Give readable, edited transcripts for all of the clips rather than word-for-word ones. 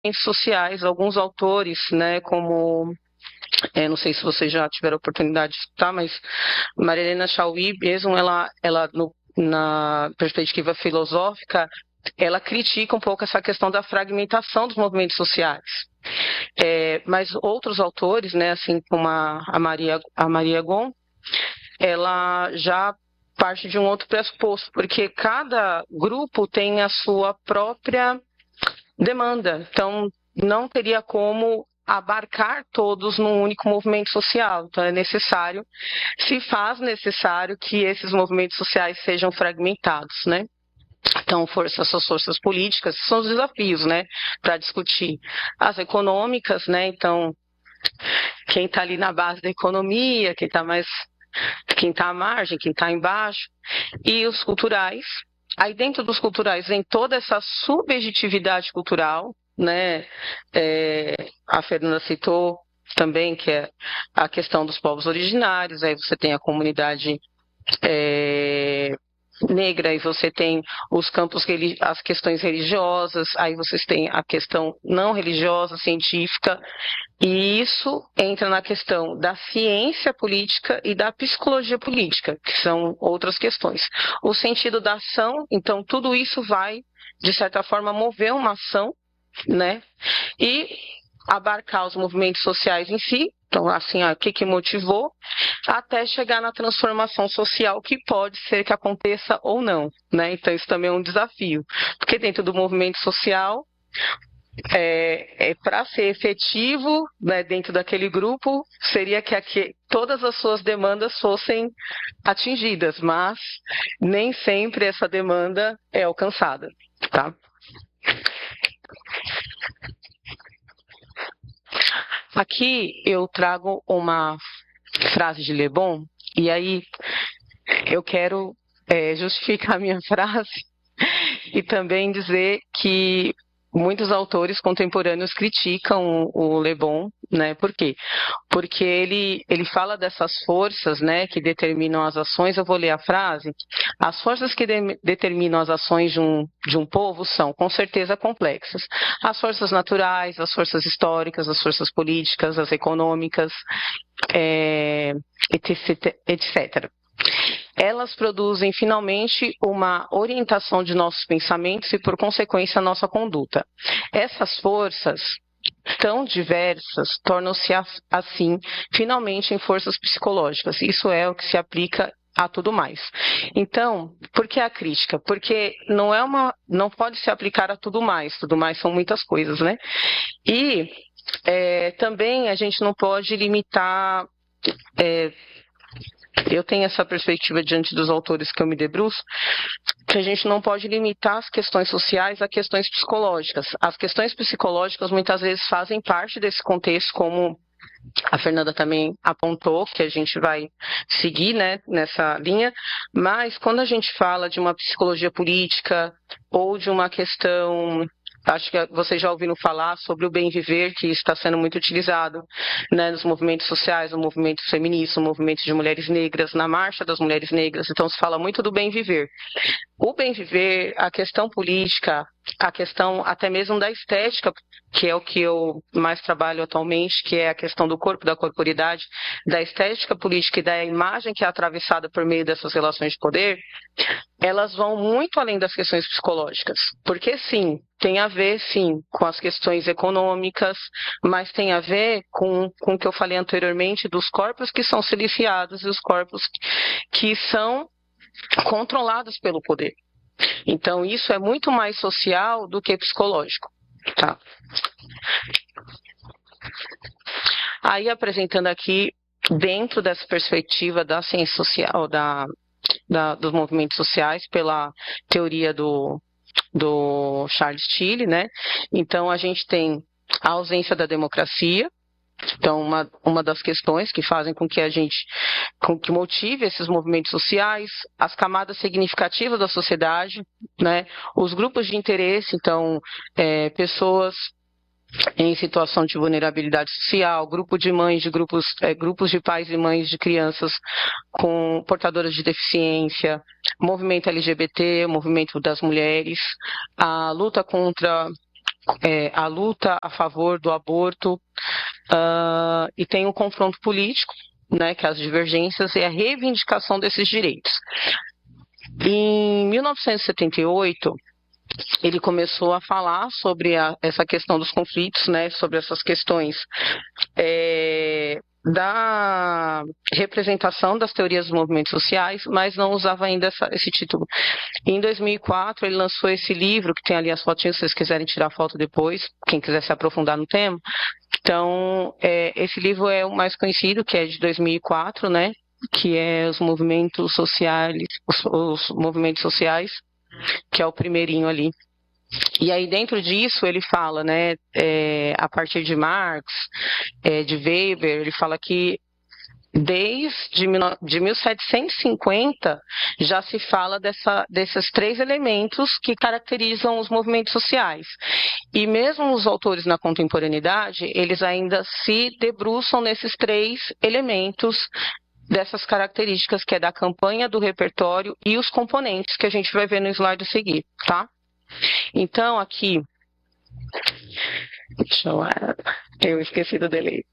sociais, alguns autores, né, como, não sei se vocês já tiveram a oportunidade de escutar, mas Maria Helena Chauí mesmo, na perspectiva filosófica, ela critica um pouco essa questão da fragmentação dos movimentos sociais. Mas outros autores, né, assim como a Maria Gon, ela já parte de um outro pressuposto, porque cada grupo tem a sua própria demanda, então não teria como abarcar todos num único movimento social, então se faz necessário que esses movimentos sociais sejam fragmentados, né? Então, essas forças políticas são os desafios, né, para discutir. As econômicas, né, então, quem está ali na base da economia, quem está à margem, quem está embaixo, e os culturais. Aí dentro dos culturais vem toda essa subjetividade cultural, né? A Fernanda citou também, que é a questão dos povos originários, aí você tem a comunidade negra, e você tem os campos, as questões religiosas, aí vocês têm a questão não religiosa, científica, e isso entra na questão da ciência política e da psicologia política, que são outras questões. O sentido da ação, então tudo isso vai, de certa forma, mover uma ação, né? E abarcar os movimentos sociais em si, então, assim, o que motivou, até chegar na transformação social, que pode ser que aconteça ou não, né? Então, isso também é um desafio, porque dentro do movimento social, para ser efetivo, né, dentro daquele grupo, seria que todas as suas demandas fossem atingidas, mas nem sempre essa demanda é alcançada, tá? Aqui eu trago uma frase de Le Bon, e aí eu quero justificar a minha frase e também dizer que muitos autores contemporâneos criticam o Le Bon, né? Por quê? Porque ele fala dessas forças, né, que determinam as ações. Eu vou ler a frase. As forças que determinam as ações de um povo são, com certeza, complexas. As forças naturais, as forças históricas, as forças políticas, as econômicas, etc. Elas produzem, finalmente, uma orientação de nossos pensamentos e, por consequência, nossa conduta. Essas forças, tão diversas, tornam-se, assim, finalmente, em forças psicológicas. Isso é o que se aplica a tudo mais. Então, por que a crítica? Porque não pode se aplicar a tudo mais são muitas coisas, né? E também a gente não pode limitar... eu tenho essa perspectiva diante dos autores que eu me debruço, que a gente não pode limitar as questões sociais a questões psicológicas. As questões psicológicas muitas vezes fazem parte desse contexto, como a Fernanda também apontou, que a gente vai seguir, né, nessa linha, mas quando a gente fala de uma psicologia política ou de uma questão... Acho que vocês já ouviram falar sobre o bem viver, que está sendo muito utilizado, né, nos movimentos sociais, no movimento feminista, no movimento de mulheres negras, na marcha das mulheres negras. Então se fala muito do bem viver. O bem viver, a questão política, a questão até mesmo da estética, que é o que eu mais trabalho atualmente, que é a questão do corpo, da corporidade, da estética política e da imagem que é atravessada por meio dessas relações de poder, elas vão muito além das questões psicológicas. Porque, sim, tem a ver, sim, com as questões econômicas, mas tem a ver com o que eu falei anteriormente dos corpos que são siliciados e os corpos que são controlados pelo poder. Então, isso é muito mais social do que psicológico. Tá? Aí, apresentando aqui, dentro dessa perspectiva da ciência social, dos movimentos sociais, pela teoria do Charles Tilley, né? Então, a gente tem a ausência da democracia. Então, uma das questões que fazem com que motive esses movimentos sociais, as camadas significativas da sociedade, né? Os grupos de interesse, então, pessoas em situação de vulnerabilidade social, grupo de mães, grupos de pais e mães de crianças com portadoras de deficiência, movimento LGBT, movimento das mulheres, a luta contra a luta a favor do aborto, e tem o confronto político, né, que é as divergências e a reivindicação desses direitos. Em 1978, ele começou a falar sobre essa questão dos conflitos, né, sobre essas questões da representação das teorias dos movimentos sociais, mas não usava ainda esse título. Em 2004, ele lançou esse livro, que tem ali as fotinhas, se vocês quiserem tirar foto depois, quem quiser se aprofundar no tema. Então, esse livro é o mais conhecido, que é de 2004, né, que é os movimentos sociais, os movimentos sociais, que é o primeirinho ali. E aí dentro disso ele fala, né, a partir de Marx, de Weber, ele fala que desde 1750 já se fala desses três elementos que caracterizam os movimentos sociais. E mesmo os autores na contemporaneidade, eles ainda se debruçam nesses três elementos, dessas características, que é da campanha, do repertório e os componentes, que a gente vai ver no slide a seguir, tá? Então, aqui, eu esqueci do delay.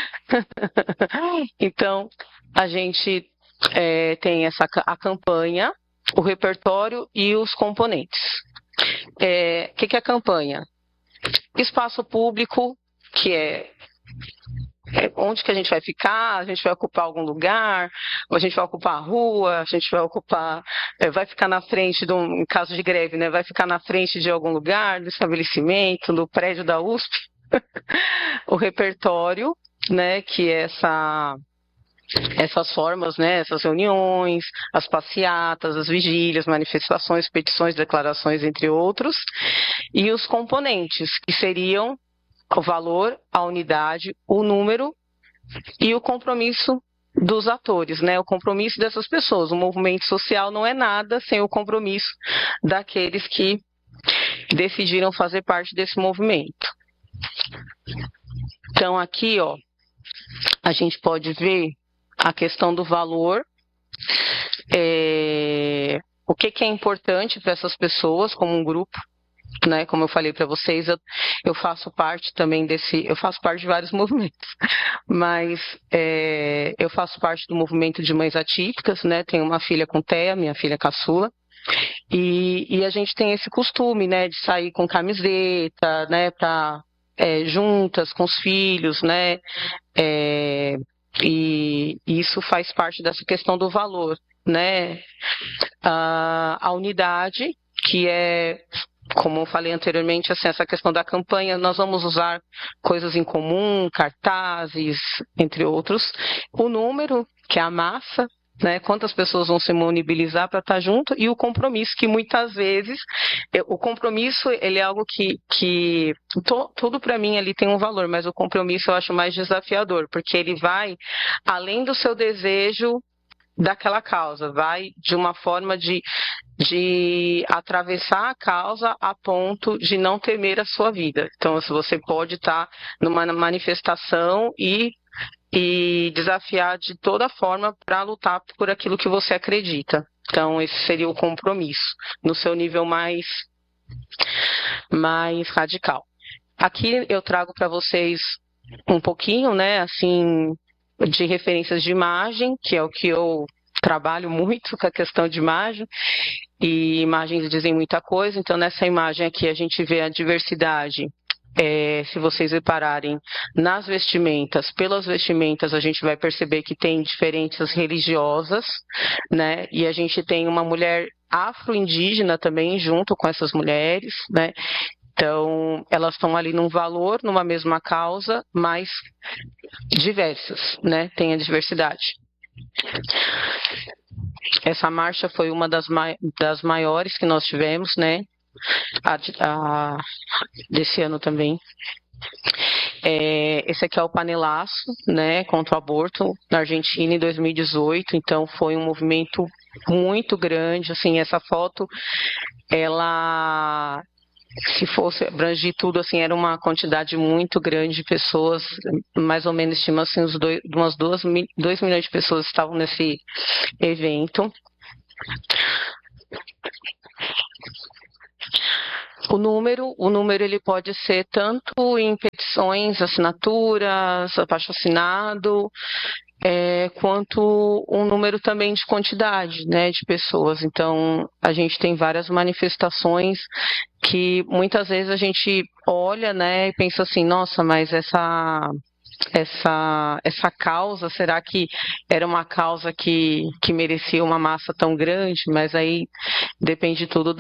Então, a gente tem a campanha, o repertório e os componentes. O que é a campanha? Espaço público, que é onde que a gente vai ficar, a gente vai ocupar algum lugar, ou a gente vai ocupar a rua, a gente vai ocupar, vai ficar na frente, em caso de greve, né, vai ficar na frente de algum lugar, do estabelecimento, do prédio da USP. O repertório, né, que é essas formas, né, essas reuniões, as passeatas, as vigílias, manifestações, petições, declarações, entre outros. E os componentes, que seriam o valor, a unidade, o número e o compromisso dos atores, né? O compromisso dessas pessoas. O movimento social não é nada sem o compromisso daqueles que decidiram fazer parte desse movimento. Então aqui, ó, a gente pode ver a questão do valor, o que é importante para essas pessoas como um grupo. Né, como eu falei para vocês, eu faço parte também eu faço parte de vários movimentos, mas eu faço parte do movimento de mães atípicas, né, tenho uma filha com TEA, minha filha caçula, e a gente tem esse costume, né, de sair com camiseta, né, juntas com os filhos, né, e isso faz parte dessa questão do valor, né, a unidade, que é, como eu falei anteriormente, assim, essa questão da campanha, nós vamos usar coisas em comum, cartazes, entre outros. O número, que é a massa, né, quantas pessoas vão se mobilizar para estar junto, e o compromisso, que muitas vezes, o compromisso, ele é algo que tudo para mim ali tem um valor, mas o compromisso eu acho mais desafiador, porque ele vai além do seu desejo daquela causa, vai de uma forma de atravessar a causa a ponto de não temer a sua vida. Então, se você pode estar numa manifestação e desafiar de toda forma para lutar por aquilo que você acredita. Então, esse seria o compromisso, no seu nível mais radical. Aqui eu trago para vocês um pouquinho, né, assim, de referências de imagem, que é o que eu trabalho muito, com a questão de imagem, e imagens dizem muita coisa. Então, nessa imagem aqui a gente vê a diversidade, se vocês repararem, nas vestimentas. Pelas vestimentas a gente vai perceber que tem diferenças religiosas, né, e a gente tem uma mulher afro-indígena também junto com essas mulheres, né. Então, elas estão ali num valor, numa mesma causa, mas diversas, né? Tem a diversidade. Essa marcha foi uma das maiores que nós tivemos, né? Desse ano também. Esse aqui é o panelaço, né? Contra o aborto na Argentina em 2018. Então, foi um movimento muito grande. Assim, essa foto, ela, se fosse abranger tudo, assim, era uma quantidade muito grande de pessoas, mais ou menos, estima assim, umas 2 milhões de pessoas estavam nesse evento. O número ele pode ser tanto em petições, assinaturas, abaixo-assinado, quanto um número também de quantidade, né, de pessoas. Então, a gente tem várias manifestações que muitas vezes a gente olha, né, e pensa assim, nossa, mas essa causa, será que era uma causa que merecia uma massa tão grande? Mas aí depende tudo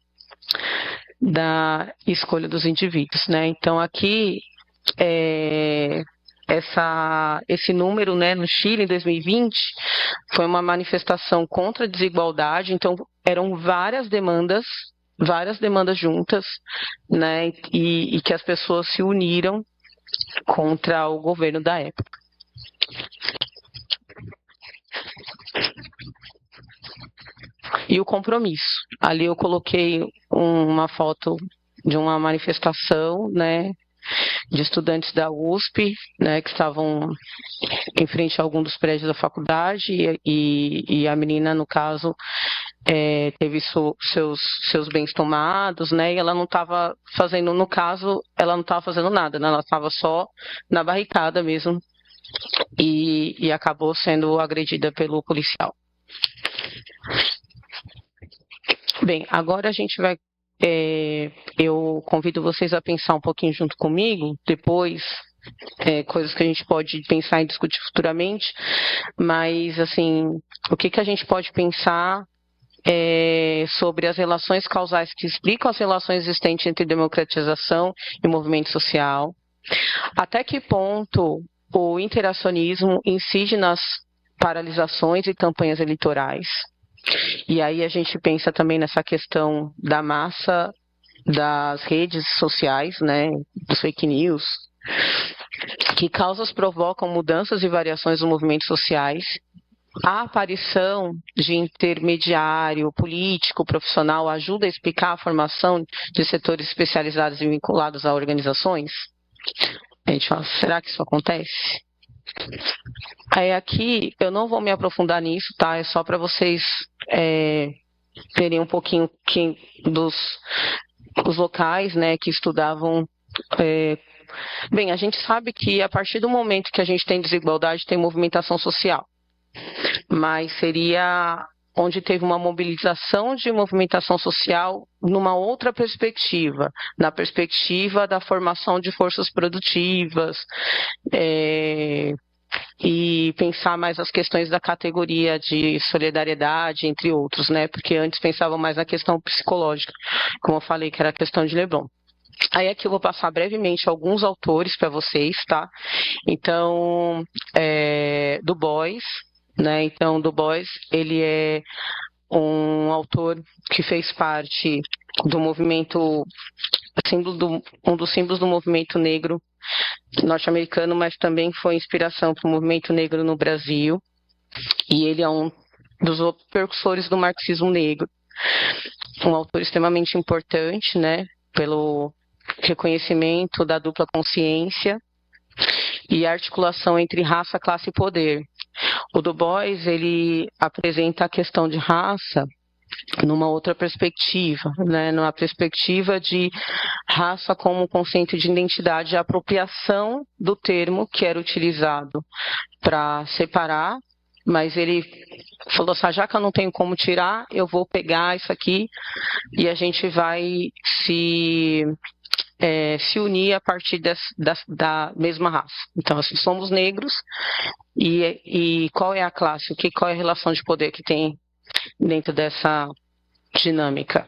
da escolha dos indivíduos, né? Então aqui esse número, né, no Chile em 2020 foi uma manifestação contra a desigualdade. Então eram várias demandas juntas, né, e que as pessoas se uniram contra o governo da época. E o compromisso. Ali eu coloquei uma foto de uma manifestação, né, de estudantes da USP, né, que estavam em frente a algum dos prédios da faculdade, e a menina, no caso, teve seus bens tomados, né, e ela não estava fazendo, no caso, ela não estava fazendo nada, né, ela estava só na barricada mesmo, e acabou sendo agredida pelo policial. Bem, agora a gente vai. Eu convido vocês a pensar um pouquinho junto comigo, depois, coisas que a gente pode pensar e discutir futuramente, mas, assim, o que a gente pode pensar sobre as relações causais que explicam as relações existentes entre democratização e movimento social, até que ponto o interacionismo incide nas paralisações e campanhas eleitorais. E aí a gente pensa também nessa questão da massa das redes sociais, né, dos fake news, que causas provocam mudanças e variações dos movimentos sociais, a aparição de intermediário político, profissional, ajuda a explicar a formação de setores especializados e vinculados a organizações? A gente fala, será que isso acontece? Aí aqui eu não vou me aprofundar nisso, tá? É só para vocês terem um pouquinho dos locais, né, que estudavam. Bem, a gente sabe que a partir do momento que a gente tem desigualdade, tem movimentação social, mas seria onde teve uma mobilização de movimentação social numa outra perspectiva, na perspectiva da formação de forças produtivas, e pensar mais as questões da categoria de solidariedade, entre outros, né? Porque antes pensavam mais na questão psicológica, como eu falei, que era a questão de Leblon. Aí aqui eu vou passar brevemente alguns autores para vocês, tá? Então, Du Bois, né? Então, Du Bois, ele é um autor que fez parte do movimento, um dos símbolos do movimento negro norte-americano, mas também foi inspiração para o movimento negro no Brasil, e ele é um dos precursores do marxismo negro, um autor extremamente importante, né, pelo reconhecimento da dupla consciência e articulação entre raça, classe e poder. O Du Bois, ele apresenta a questão de raça numa outra perspectiva, né? Numa perspectiva de raça como conceito de identidade, a apropriação do termo que era utilizado para separar, mas ele falou assim, já que eu não tenho como tirar, eu vou pegar isso aqui e a gente vai se unir a partir da mesma raça. Então, assim, somos negros, e qual é a classe, qual é a relação de poder que tem dentro dessa dinâmica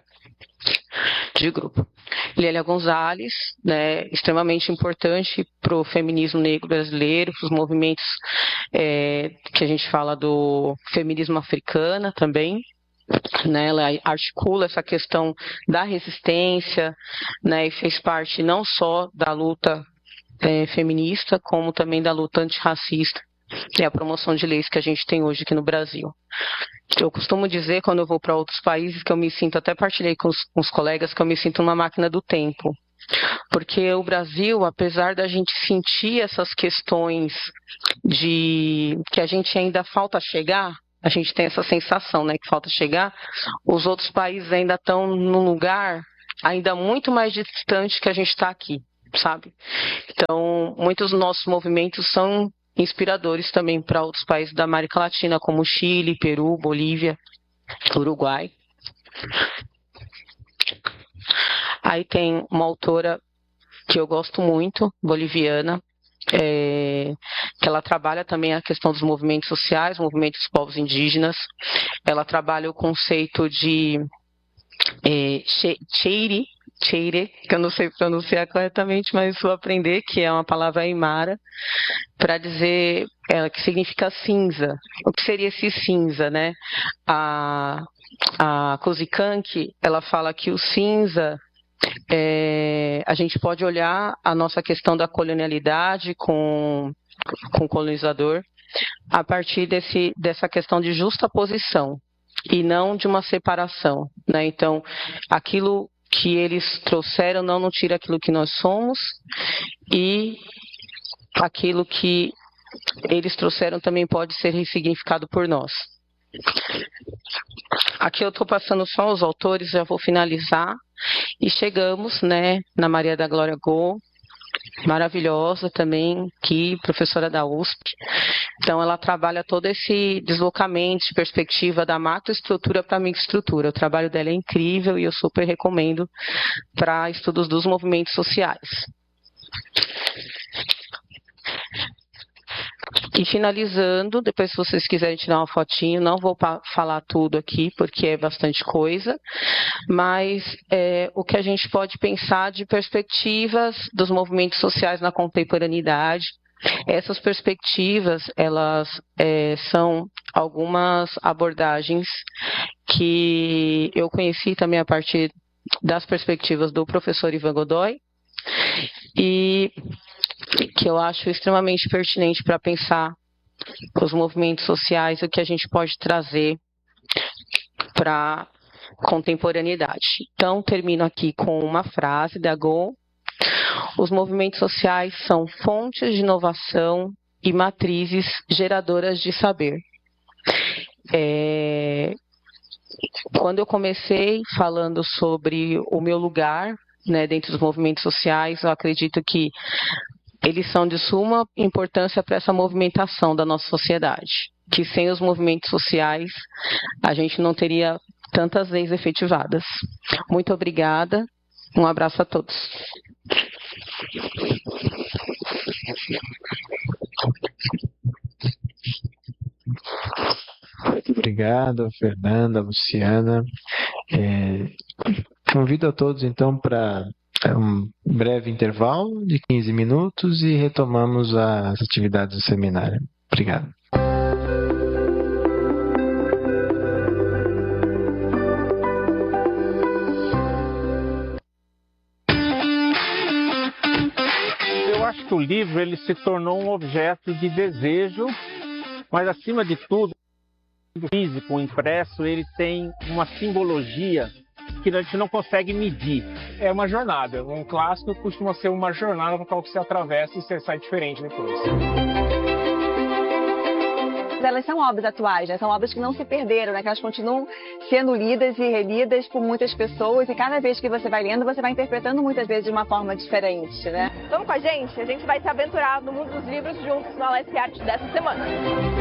de grupo. Lélia Gonzalez, né, extremamente importante para o feminismo negro brasileiro, para os movimentos que a gente fala do feminismo africana também, né, ela articula essa questão da resistência, né, e fez parte não só da luta feminista, como também da luta antirracista e a promoção de leis que a gente tem hoje aqui no Brasil. Eu costumo dizer, quando eu vou para outros países, que eu me sinto, até partilhei com os colegas, que eu me sinto uma máquina do tempo. Porque o Brasil, apesar da gente sentir essas questões de que a gente ainda falta chegar, a gente tem essa sensação, né, que falta chegar, os outros países ainda estão num lugar ainda muito mais distante que a gente está aqui, sabe? Então, muitos dos nossos movimentos são inspiradores também para outros países da América Latina, como Chile, Peru, Bolívia, Uruguai. Aí tem uma autora que eu gosto muito, boliviana, que ela trabalha também a questão dos movimentos sociais, movimentos dos povos indígenas. Ela trabalha o conceito de cheire, que eu não sei pronunciar corretamente, mas vou aprender, que é uma palavra aimara, para dizer que significa cinza. O que seria esse cinza, né? A Kuzikanki, ela fala que o cinza, a gente pode olhar a nossa questão da colonialidade com o colonizador a partir dessa questão de justaposição e não de uma separação, né? Então, aquilo que eles trouxeram não tira aquilo que nós somos, e aquilo que eles trouxeram também pode ser ressignificado por nós. Aqui eu estou passando só os autores, já vou finalizar. E chegamos, né, na Maria da Glória Go, maravilhosa também, que professora da USP. Então, ela trabalha todo esse deslocamento de perspectiva da macroestrutura para a microestrutura. O trabalho dela é incrível e eu super recomendo para estudos dos movimentos sociais. E finalizando, depois se vocês quiserem tirar uma fotinho, não vou falar tudo aqui, porque é bastante coisa, mas o que a gente pode pensar de perspectivas dos movimentos sociais na contemporaneidade. Essas perspectivas, elas são algumas abordagens que eu conheci também a partir das perspectivas do professor Ivan Godoy, e que eu acho extremamente pertinente para pensar os movimentos sociais, o que a gente pode trazer para a contemporaneidade. Então, termino aqui com uma frase da Go. Os movimentos sociais são fontes de inovação e matrizes geradoras de saber. Quando eu comecei falando sobre o meu lugar, né, dentro dos movimentos sociais, eu acredito que eles são de suma importância para essa movimentação da nossa sociedade, que sem os movimentos sociais a gente não teria tantas leis efetivadas. Muito obrigada, um abraço a todos. Muito obrigado, Fernanda, Luciana. Convido a todos, então, para um breve intervalo de 15 minutos e retomamos as atividades do seminário. Obrigado. Eu acho que o livro ele se tornou um objeto de desejo, mas, acima de tudo, o físico, o impresso, ele tem uma simbologia que a gente não consegue medir. É uma jornada. Um clássico costuma ser uma jornada para qual você atravessa e você sai diferente depois. Elas são obras atuais, né? São obras que não se perderam, né? Que elas continuam sendo lidas e relidas por muitas pessoas, e cada vez que você vai lendo, você vai interpretando muitas vezes de uma forma diferente, né? Vamos com a gente vai se aventurar no mundo dos livros juntos no Alesc Arte dessa semana.